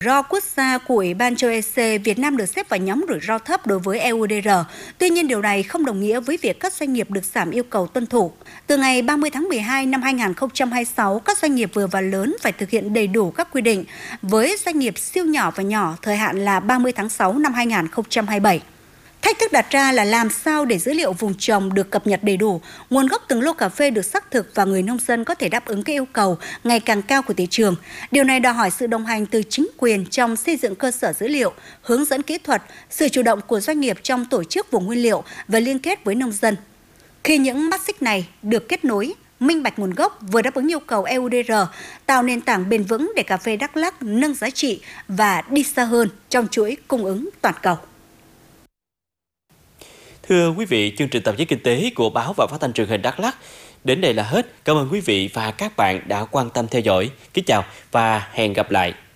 Rủi ro quốc gia của Ủy ban châu EC, Việt Nam được xếp vào nhóm rủi ro thấp đối với EUDR. Tuy nhiên, điều này không đồng nghĩa với việc các doanh nghiệp được giảm yêu cầu tuân thủ. Từ ngày 30 tháng 12 năm 2026, các doanh nghiệp vừa và lớn phải thực hiện đầy đủ các quy định. Với doanh nghiệp siêu nhỏ và nhỏ, thời hạn là 30 tháng 6 năm 2027. Thách thức đặt ra là làm sao để dữ liệu vùng trồng được cập nhật đầy đủ, nguồn gốc từng lô cà phê được xác thực và người nông dân có thể đáp ứng các yêu cầu ngày càng cao của thị trường. Điều này đòi hỏi sự đồng hành từ chính quyền trong xây dựng cơ sở dữ liệu, hướng dẫn kỹ thuật, sự chủ động của doanh nghiệp trong tổ chức vùng nguyên liệu và liên kết với nông dân. Khi những mắt xích này được kết nối, minh bạch nguồn gốc vừa đáp ứng yêu cầu EUDR, tạo nền tảng bền vững để cà phê Đắk Lắk nâng giá trị và đi xa hơn trong chuỗi cung ứng toàn cầu. Thưa quý vị, chương trình tạp chí kinh tế của báo và phát thanh truyền hình Đắk Lắk đến đây là hết. Cảm ơn quý vị và các bạn đã quan tâm theo dõi. Kính chào và hẹn gặp lại.